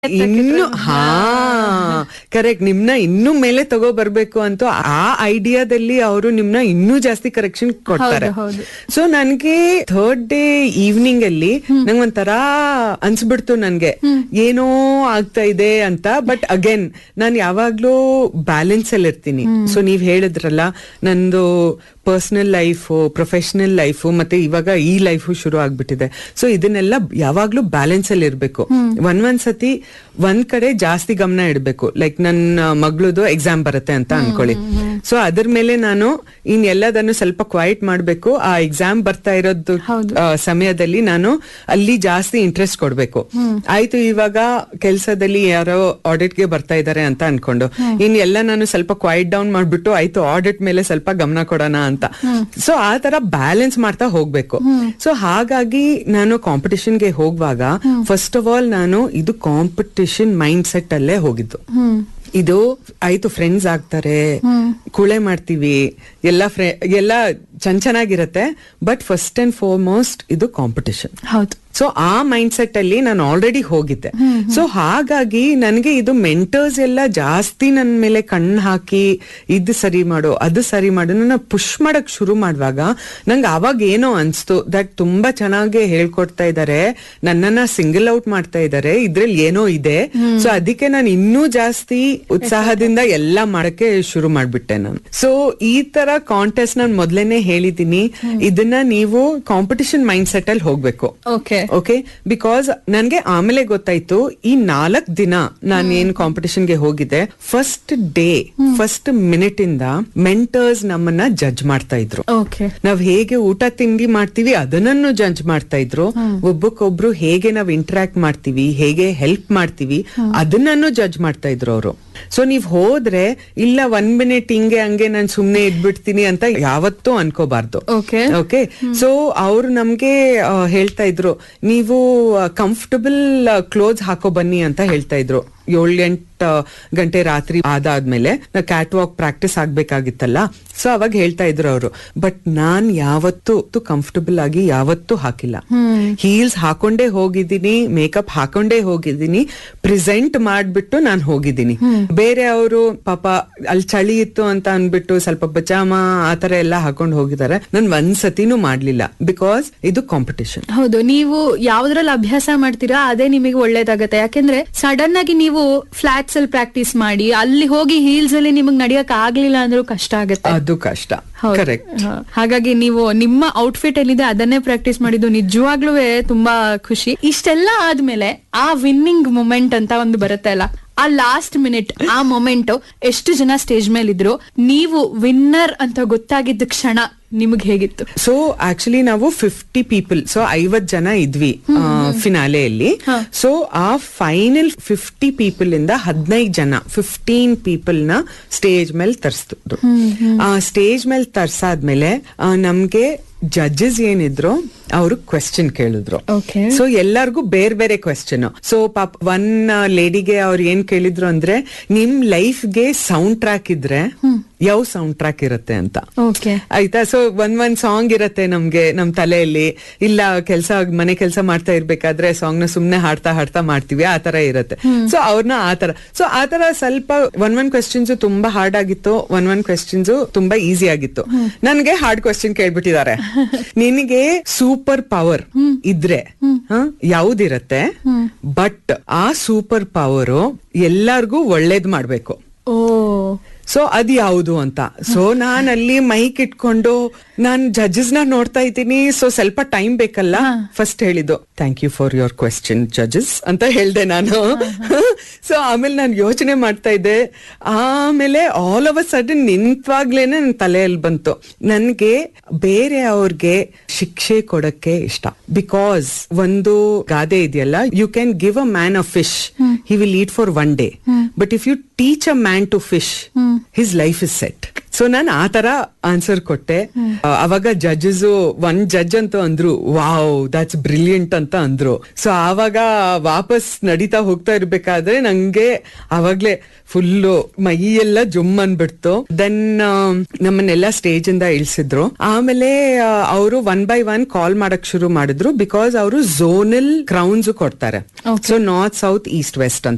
ಇನ್ನು ಕರೆಕ್ಟ್, ನಿಮ್ನ ಇನ್ನೂ ಮೇಲೆ ತಗೋ ಬರ್ಬೇಕು ಅಂತ ಆ ಐಡಿಯಾದಲ್ಲಿ ಅವರು ನಿಮ್ನ ಇನ್ನೂ ಜಾಸ್ತಿ ಕರೆಕ್ಷನ್ ಕೊಡ್ತಾರೆ. ಸೊ ನನ್ಗೆ ಥರ್ಡ್ ಡೇ ಈವ್ನಿಂಗ್ ಅಲ್ಲಿ ನಂಗೊಂಥರ ಅನ್ಸ್ಬಿಡ್ತು ನನ್ಗೆ ಏನೋ ಆಗ್ತಾ ಇದೆ ಅಂತ. ಬಟ್ ಅಗೇನ್ ನಾನು ಯಾವಾಗ್ಲೂ ಬ್ಯಾಲೆನ್ಸ್ ಅಲ್ಲಿ ಇರ್ತೀನಿ. ಸೊ ನೀವ್ ಹೇಳಿದ್ರಲ್ಲ, ನಂದು ಪರ್ಸನಲ್ ಲೈಫು, ಪ್ರೊಫೆಷನಲ್ ಲೈಫು, ಮತ್ತೆ ಇವಾಗ ಈ ಲೈಫು ಶುರು ಆಗ್ಬಿಟ್ಟಿದೆ. ಸೊ ಇದನ್ನೆಲ್ಲ ಯಾವಾಗ್ಲೂ ಬ್ಯಾಲೆನ್ಸ್ ಅಲ್ಲಿ ಇರ್ಬೇಕು. ಒಂದ್ಸತಿ ಒಂದ್ ಕಡೆ ಜಾಸ್ತಿ ಗಮನ ಇಡ್ಬೇಕು. ಲೈಕ್ ನನ್ನ ಮಗಳದು ಎಕ್ಸಾಮ್ ಬರುತ್ತೆ ಅಂತ ಅನ್ಕೊಳ್ಳಿ. ಸೊ ಅದ್ರ ಮೇಲೆ ನಾನು ಎಲ್ಲದನ್ನು ಸ್ವಲ್ಪ ಕ್ವೈಟ್ ಮಾಡ್ಬೇಕು. ಆ ಎಕ್ಸಾಮ್ ಬರ್ತಾ ಇರೋದು ಸಮಯದಲ್ಲಿ ನಾನು ಅಲ್ಲಿ ಜಾಸ್ತಿ ಇಂಟ್ರೆಸ್ಟ್ ಕೊಡ್ಬೇಕು. ಆಯ್ತು, ಇವಾಗ ಕೆಲ್ಸದಲ್ಲಿ ಯಾರೋ ಆಡಿಟ್ಗೆ ಬರ್ತಾ ಇದಾರೆ ಅಂತ ಅನ್ಕೊಂಡು ಎಲ್ಲ ನಾನು ಸ್ವಲ್ಪ ಕ್ವೈಟ್ ಡೌನ್ ಮಾಡ್ಬಿಟ್ಟು ಆಯ್ತು ಆಡಿಟ್ ಮೇಲೆ ಸ್ವಲ್ಪ ಗಮನ ಕೊಡೋಣ ಅಂತ. ಸೊ ಆ ತರ ಬ್ಯಾಲೆನ್ಸ್ ಮಾಡ್ತಾ ಹೋಗ್ಬೇಕು. ಸೊ ಹಾಗಾಗಿ ನಾನು ಕಾಂಪಿಟಿಷನ್ಗೆ ಹೋಗುವಾಗ ಫಸ್ಟ್ ಆಫ್ ಆಲ್ ನಾನು ಇದು ಕಾಂಪಿಟಿಷನ್ ಮೈಂಡ್ ಸೆಟ್ ಅಲ್ಲೇ ಹೋಗಿದ್ದು. ಇದು ಆಯ್ತು, ಫ್ರೆಂಡ್ಸ್ ಆಗ್ತಾರೆ, ಕುಳೆ ಮಾಡ್ತೀವಿ, ಎಲ್ಲ ಚೆನ್ನಾಗಿರತ್ತೆ. ಬಟ್ ಫಸ್ಟ್ ಅಂಡ್ ಫಾರ್ಮೋಸ್ಟ್ ಇದು ಕಾಂಪಿಟಿಷನ್. ಹೌದು. ಸೊ ಆ ಮೈಂಡ್ ಸೆಟ್ ಅಲ್ಲಿ ನಾನು ಆಲ್ರೆಡಿ ಹೋಗಿದ್ದೆ. ಸೊ ಹಾಗಾಗಿ ನನಗೆ ಇದು ಮೆಂಟರ್ಸ್ ಎಲ್ಲ ಜಾಸ್ತಿ ನನ್ನ ಮೇಲೆ ಕಣ್ಣು ಹಾಕಿ ಇದು ಸರಿ ಮಾಡು, ಅದು ಸರಿ ಮಾಡು, ನನ್ನ ಪುಷ್ ಮಾಡಕ್ ಶುರು ಮಾಡುವಾಗ ನಂಗೆ ಅವಾಗ ಏನೋ ಅನ್ಸ್ತು, ದಟ್ ತುಂಬಾ ಚೆನ್ನಾಗಿ ಹೇಳ್ಕೊಡ್ತಾ ಇದಾರೆ, ನನ್ನನ್ನ ಸಿಂಗಲ್ ಔಟ್ ಮಾಡ್ತಾ ಇದಾರೆ, ಇದ್ರಲ್ಲಿ ಏನೋ ಇದೆ. ಸೊ ಅದಕ್ಕೆ ನಾನು ಇನ್ನೂ ಜಾಸ್ತಿ ಉತ್ಸಾಹದಿಂದ ಎಲ್ಲ ಮಾಡಕ್ಕೆ ಶುರು ಮಾಡ್ಬಿಟ್ಟೆ ನಾನು. ಸೊ ಈ ತರ ಕಾಂಟೆಸ್ಟ್ ನಾನು ಮೊದ್ಲೇನೆ ಹೇಳಿದೀನಿ, ಇದನ್ನ ನೀವು ಕಾಂಪಿಟಿಷನ್ ಮೈಂಡ್ ಸೆಟ್ ಅಲ್ಲಿ ಹೋಗ್ಬೇಕು. ಓಕೆ, ಬಿಕಾಸ್ ನನ್ಗೆ ಆಮೇಲೆ ಗೊತ್ತಾಯ್ತು, ಈ 4 ದಿನ ನಾನು ಏನ್ ಕಾಂಪಿಟಿಷನ್ಗೆ ಹೋಗಿದ್ದೆ, ಫಸ್ಟ್ ಡೇ ಫಸ್ಟ್ ಮಿನಿಟ್ ಇಂದ ಮೆಂಟರ್ಸ್ ನಮ್ಮನ್ನ ಜಡ್ಜ್ ಮಾಡ್ತಾ ಇದ್ರು. ನಾವ್ ಹೇಗೆ ಊಟ ತಿಂಡಿ ಮಾಡ್ತೀವಿ ಅದನ್ನೂ ಜಡ್ಜ್ ಮಾಡ್ತಾ ಇದ್ರು. ಒಬ್ಬಕ್ಕೊಬ್ರು ಹೇಗೆ ನಾವ್ ಇಂಟರಾಕ್ಟ್ ಮಾಡ್ತೀವಿ, ಹೇಗೆ ಹೆಲ್ಪ್ ಮಾಡ್ತೀವಿ ಅದನ್ನೂ ಜಡ್ಜ್ ಮಾಡ್ತಾ ಇದ್ರು ಅವರು. ಸೊ ನೀವ್ ಹೋದ್ರೆ ಇಲ್ಲ 1 ಮಿನಿಟ್ ಹಿಂಗೆ ಹಂಗೆ ನಾನ್ ಸುಮ್ನೆ ಇದ್ಬಿಡ್ತೀನಿ ಅಂತ ಯಾವತ್ತೂ ಅನ್ಕೋಬಾರ್ದು. ಓಕೆ, ಸೊ ಅವ್ರು ನಮ್ಗೆ ಹೇಳ್ತಾ ಇದ್ರು, ನೀವು ಕಂಫರ್ಟಬಲ್ ಕ್ಲೋತ್ಸ್ ಹಾಕೋ ಬನ್ನಿ ಅಂತ ಹೇಳ್ತಾ ಇದ್ರು. 7-8 ಗಂಟೆ ರಾತ್ರಿ ಆದಾದ್ಮೇಲೆ ಕ್ಯಾಟ್ ವಾಕ್ ಪ್ರಾಕ್ಟೀಸ್ ಆಗ್ಬೇಕಾಗಿತ್ತಲ್ಲ. ಸೊ ಅವಾಗ ಹೇಳ್ತಾ ಇದ್ರು ಅವರು. ಬಟ್ ನಾನ್ ಯಾವತ್ತೂ ಕಂಫರ್ಟಬಲ್ ಆಗಿ ಯಾವತ್ತೂ ಹಾಕಿಲ್ಲ. ಹೀಲ್ಸ್ ಹಾಕೊಂಡೇ ಹೋಗಿದ್ದೀನಿ, ಮೇಕಪ್ ಹಾಕೊಂಡೇ ಹೋಗಿದ್ದೀನಿ, ಪ್ರೆಸೆಂಟ್ ಮಾಡ್ಬಿಟ್ಟು ನಾನ್ ಹೋಗಿದ್ದೀನಿ. ಬೇರೆ ಅವರು ಪಾಪ ಅಲ್ಲಿ ಚಳಿ ಇತ್ತು ಅಂತ ಅನ್ಬಿಟ್ಟು ಸ್ವಲ್ಪ ಪಜಾಮ ಆತರ ಎಲ್ಲ ಹಾಕೊಂಡ್ ಹೋಗಿದ್ದಾರೆ. ನಾನ್ ಒಂದ್ಸತಿನೂ ಮಾಡ್ಲಿಲ್ಲ, ಬಿಕಾಸ್ ಇದು ಕಾಂಪಿಟಿಷನ್. ಹೌದು, ನೀವು ಯಾವ್ದ್ರಲ್ಲಿ ಅಭ್ಯಾಸ ಮಾಡ್ತೀರಾ ಅದೇ ನಿಮಗೆ ಒಳ್ಳೇದಾಗತ್ತೆ. ಯಾಕೆಂದ್ರೆ ಸಡನ್ ಆಗಿ ನೀವು ಫ್ಲಾಟ್ಸ್ ಅಲ್ಲಿ ಪ್ರಾಕ್ಟೀಸ್ ಮಾಡಿ ಅಲ್ಲಿ ಹೋಗಿ ಹೀಲ್ಸ್ ಅಲ್ಲಿ ನಿಮಗ್ ನಡಿಯಕ್ ಆಗ್ಲಿಲ್ಲ ಅಂದ್ರೂ ಕಷ್ಟ ಆಗುತ್ತೆ. ಅದು ಕಷ್ಟ. ಹಾಗಾಗಿ ನೀವು ನಿಮ್ಮ ಔಟ್ಫಿಟ್ ಏನಿದೆ ಅದನ್ನೇ ಪ್ರಾಕ್ಟೀಸ್ ಮಾಡಿದ್ದು ನಿಜವಾಗ್ಲೂ ತುಂಬಾ ಖುಷಿ. ಇಷ್ಟೆಲ್ಲ ಆದ್ಮೇಲೆ ಆ ವಿನ್ನಿಂಗ್ ಮೊಮೆಂಟ್ ಅಂತ ಒಂದು ಬರುತ್ತೆ ಅಲ್ಲ, ಆ ಲಾಸ್ಟ್ ಮಿನಿಟ್, ಆ ಮೊಮೆಂಟ್, ಎಷ್ಟು ಜನ ಸ್ಟೇಜ್ ಮೇಲೆ ಇದ್ರು, ನೀವು ವಿನ್ನರ್ ಅಂತ ಗೊತ್ತಾಗಿದ್ದ ಕ್ಷಣ ನಿಮಗ್ ಹೇಗಿತ್ತು? ಸೊ ಆಕ್ಚುಲಿ ನಾವು 50 ಪೀಪಲ್, ಸೊ 50 ಜನ ಇದ್ವಿ ಫಿನಾಲೆಯಲ್ಲಿ. ಸೊ ಆ ಫೈನಲ್ 50 ಪೀಪಲ್ ಇಂದ 15 ಜನ 15 ಪೀಪಲ್ ನ ಸ್ಟೇಜ್ ಮೇಲೆ ತರಿಸಿದ್ರು. ಆ ಸ್ಟೇಜ್ ಮೇಲೆ ತರ್ಸಾದ್ಮೇಲೆ ನಮ್ಗೆ ಜಡ್ಜಸ್ ಏನಿದ್ರು ಅವರು ಕ್ವೆಶ್ಚನ್ ಕೇಳಿದ್ರು. ಸೊ ಎಲ್ಲರಿಗೂ ಬೇರೆ ಬೇರೆ ಕ್ವೆಶ್ಚನ್. ಸೊ ಪಾಪ ಒನ್ ಲೇಡಿಗೆ ಅವ್ರು ಏನ್ ಕೇಳಿದ್ರು ಅಂದ್ರೆ, ನಿಮ್ ಲೈಫ್ಗೆ ಸೌಂಡ್ ಟ್ರ್ಯಾಕ್ ಇದ್ರೆ ಯಾವ ಸೌಂಡ್ ಟ್ರ್ಯಾಕ್ ಇರುತ್ತೆ ಅಂತ. ಆಯ್ತಾ? ಸೊ ಒಂದ್ ಸಾಂಗ್ ಇರತ್ತೆ ನಮ್ಗೆ ನಮ್ ತಲೆಯಲ್ಲಿ, ಇಲ್ಲ ಮನೆ ಕೆಲಸ ಮಾಡ್ತಾ ಇರ್ಬೇಕಾದ್ರೆ ಸಾಂಗ್ ನ ಸುಮ್ನೆ ಹಾಡ್ತಾ ಹಾಡ್ತಾ ಮಾಡ್ತೀವಿ, ಆ ತರ ಇರತ್ತೆ. ಸೊ ಅವ್ರನ್ನ ಸೊ ಆ ತರ ಸ್ವಲ್ಪ ಒಂದ್ ಕ್ವೆಶ್ಚನ್ಸ್ ತುಂಬಾ ಹಾರ್ಡ್ ಆಗಿತ್ತು, ಒಂದ್ ಕ್ವೆಶ್ಚನ್ಸ್ ತುಂಬಾ ಈಸಿ ಆಗಿತ್ತು. ನನ್ಗೆ ಹಾರ್ಡ್ ಕ್ವೆಶ್ಚನ್ ಕೇಳ್ಬಿಟ್ಟಿದ್ದಾರೆ, ನಿನಗೆ ಸೂಪರ್ ಪವರ್ ಇದ್ರೆ ಯಾವ್ದಿರತ್ತೆ, ಬಟ್ ಆ ಸೂಪರ್ ಪವರ್ ಎಲ್ಲಾರ್ಗೂ ಒಳ್ಳೇದ್ ಮಾಡ್ಬೇಕು. ಸೊ ಅದ್ ಯಾವುದು ಅಂತ. ಸೊ ನಾನ್ ಅಲ್ಲಿ ಮೈಕ್ ಇಟ್ಕೊಂಡು ನಾನ್ ಜಡ್ಜಸ್ ನ ನೋಡ್ತಾ ಇದ್ದೀನಿ. ಸೊ ಸ್ವಲ್ಪ ಟೈಮ್ ಬೇಕಲ್ಲ. ಫಸ್ಟ್ ಹೇಳಿದ್ದು, thank you for your question judges ಅಂತ ಹೇಳ್ದೆ ನಾನು. ಸೊ ಆಮೇಲೆ ನಾನು ಯೋಚನೆ ಮಾಡ್ತಾ ಇದ್ದೆ. ಆಮೇಲೆ ಆಲ್ ಆಫ್ ಅ ಸಡನ್ ನಿಂತ್ವಾಗ್ಲೇನೆ ನನ್ ತಲೆಯಲ್ಲಿ ಬಂತು, ನನ್ಗೆ ಬೇರೆ ಅವ್ರಿಗೆ ಶಿಕ್ಷೆ ಕೊಡಕ್ಕೆ ಇಷ್ಟ. ಬಿಕಾಸ್ ಒಂದು ಗಾದೆ ಇದೆಯಲ್ಲ, you can give a man a fish, he will eat for 1 day, but if you teach a man to fish, his life is set. So ನಾನು ಆ ತರ ಆನ್ಸರ್ ಕೊಟ್ಟೆ. ಅವಾಗ ಜಡ್ಜಸ್, ಒಂದ್ ಜಡ್ಜ್ ಅಂತೂ ಅಂದ್ರು, ವಾವ್ ದಟ್ಸ್ ಬ್ರಿಲಿಯಂಟ್ ಅಂತ ಅಂದ್ರು. ಸೊ ಆವಾಗ ವಾಪಸ್ ನಡೀತಾ ಹೋಗ್ತಾ ಇರ್ಬೇಕಾದ್ರೆ ನಂಗೆ ಅವಾಗ್ಲೇ ಫುಲ್ಲು ಮೈಯೆಲ್ಲ ಜುಮ್ ಅನ್ಬಿಡ್ತು. ದೆನ್ ನಮ್ಮನ್ನೆಲ್ಲ ಸ್ಟೇಜ್ ಇಂದ ಇಳಿಸಿದ್ರು. ಆಮೇಲೆ ಅವರು 1 by 1 ಕಾಲ್ ಮಾಡಕ್ ಶುರು ಮಾಡಿದ್ರು, ಬಿಕಾಸ್ ಅವರು ಝೋನಲ್ ಕ್ರೌನ್ಸ್ ಕೊಡ್ತಾರೆ. So north, south, East, West ಅಂತ.